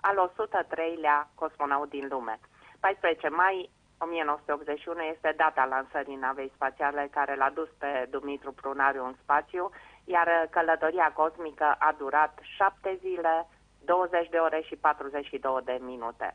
al 103-lea cosmonaut din lume. 14 mai 1981 este data lansării navei spațiale care l-a dus pe Dumitru Prunariu în spațiu, iar călătoria cosmică a durat 7 zile, 20 de ore și 42 de minute.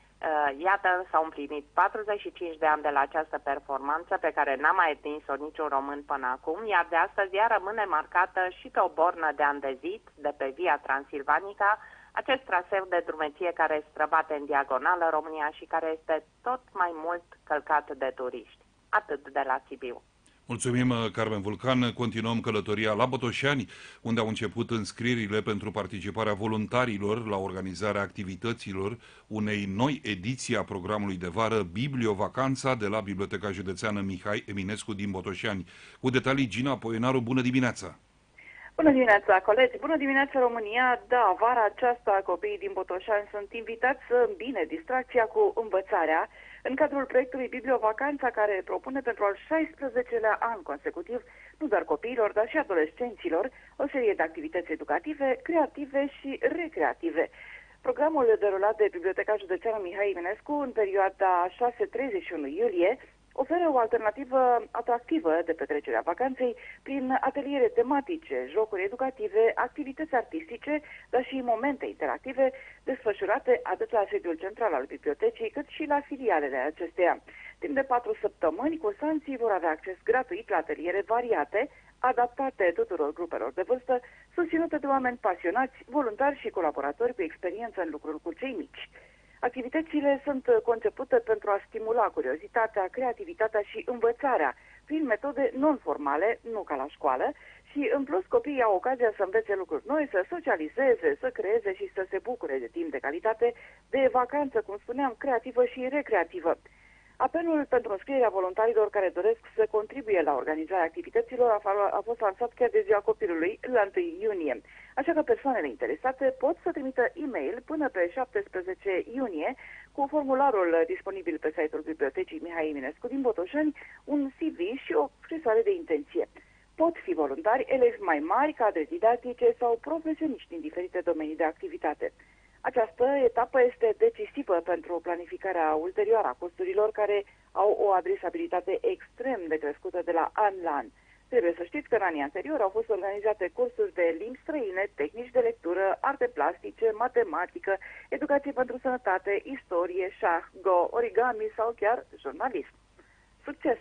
Iată, s-au împlinit 45 de ani de la această performanță pe care n-a mai atins-o niciun român până acum, iar de astăzi ea rămâne marcată și pe o bornă de andezit de pe Via Transilvanica, acest traseu de drumeție care străbate în diagonală România și care este tot mai mult călcat de turiști. Atât de la Sibiu. Mulțumim, Carmen Vulcan. Continuăm călătoria la Botoșani, unde au început înscrierile pentru participarea voluntarilor la organizarea activităților unei noi ediții a programului de vară Bibliovacanța de la Biblioteca Județeană Mihai Eminescu din Botoșani. Cu detalii, Gina Poenaru, bună dimineața! Bună dimineața, colegi! Bună dimineața, România! Da, vara aceasta copiii din Botoșani sunt invitați să îmbine distracția cu învățarea în cadrul proiectului Bibliovacanța, care propune pentru al 16-lea an consecutiv, nu doar copiilor, dar și adolescenților, o serie de activități educative, creative și recreative. Programul derulat de Biblioteca Județeană Mihai Eminescu în perioada 6-31 iulie oferă o alternativă atractivă de petrecerea vacanței prin ateliere tematice, jocuri educative, activități artistice, dar și momente interactive desfășurate atât la sediul central al bibliotecii, cât și la filialele acesteia. Timp de 4 săptămâni, cursanții vor avea acces gratuit la ateliere variate, adaptate tuturor grupelor de vârstă, susținute de oameni pasionați, voluntari și colaboratori cu experiență în lucrul cu cei mici. Activitățile sunt concepute pentru a stimula curiozitatea, creativitatea și învățarea prin metode non-formale, nu ca la școală, și în plus copiii au ocazia să învețe lucruri noi, să socializeze, să creeze și să se bucure de timp de calitate, de vacanță, cum spuneam, creativă și recreativă. Apelul pentru înscrierea voluntarilor care doresc să contribuie la organizarea activităților a fost lansat chiar de Ziua Copilului, la 1 iunie. Așa că persoanele interesate pot să trimită e-mail până pe 17 iunie cu formularul disponibil pe site-ul Bibliotecii Mihai Eminescu din Botoșani, un CV și o scrisoare de intenție. Pot fi voluntari elevi mai mari, cadre didactice sau profesioniști din diferite domenii de activitate. Această etapă este decisivă pentru planificarea ulterioară a cursurilor care au o adresabilitate extrem de crescută de la an la an. Trebuie să știți că în anii anteriori au fost organizate cursuri de limbi străine, tehnici de lectură, arte plastice, matematică, educație pentru sănătate, istorie, șah, go, origami sau chiar jurnalism. Succes!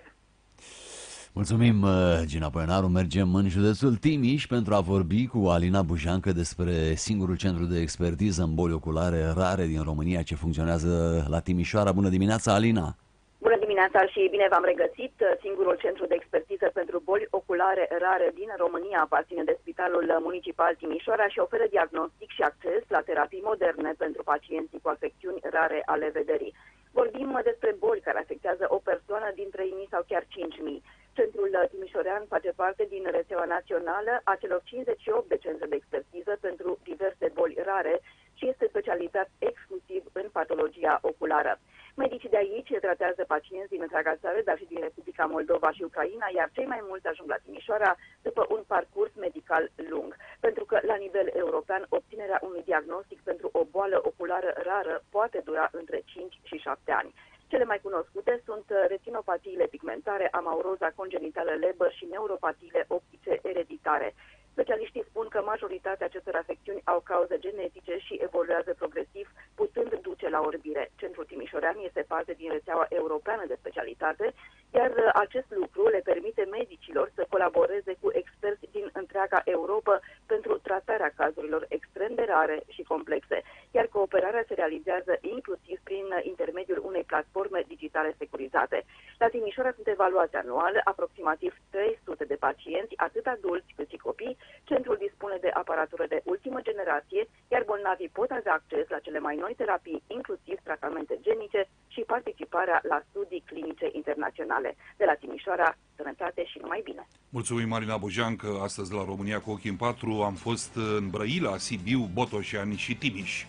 Mulțumim, Gina Poenaru. Mergem în județul Timiș pentru a vorbi cu Alina Bujancă despre singurul centru de expertiză în boli oculare rare din România ce funcționează la Timișoara. Bună dimineața, Alina! Bună dimineața și bine v-am regăsit! Singurul centru de expertiză pentru boli oculare rare din România aparține de Spitalul Municipal Timișoara și oferă diagnostic și acces la terapii moderne pentru pacienții cu afecțiuni rare ale vederii. Vorbim despre boli care afectează o persoană din 3.000 sau chiar 5.000. Centrul timișorean face parte din rețeaua națională a celor 58 de centre de expertiză pentru diverse boli rare și este specializat exclusiv în patologia oculară. Medicii de aici tratează pacienți din întreaga țară, dar și din Republica Moldova și Ucraina, iar cei mai mulți ajung la Timișoara după un parcurs medical lung. Pentru că, la nivel european, obținerea unui diagnostic pentru o boală oculară rară poate dura între 5 și 7 ani. Cele mai cunoscute sunt retinopatiile pigmentare, amauroza congenitală Leber și neuropatiile optice ereditare. Specialiștii spun că majoritatea acestor afecțiuni au cauze genetice și evoluează progresiv, putând duce la orbire. Centrul Timișorean este parte din rețeaua europeană de specialitate, iar acest lucru le permite medicilor să colaboreze cu experți din întreaga Europa pentru tratarea cazurilor extrem de rare și complexe, iar cooperarea se realizează inclusiv prin intermediul unei platforme digitale securizate. La Timișoara sunt evaluați anual aproximativ 300 de pacienți, atât adulți cât și copii. Centrul dispune de aparatură de ultimă generație, iar bolnavii pot avea acces la cele mai noi terapii, inclusiv tratamente genice și participarea la studii clinice internaționale. De la Timișoara, sănătate și numai bine! Mulțumim, Marina Bujancă. Astăzi la România cu ochii în patru am fost în Brăila, Sibiu, Botoșani și Timiș.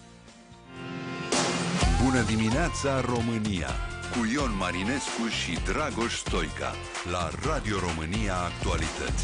Bună dimineața, România! Cu Ion Marinescu și Dragoș Stoica la Radio România Actualități.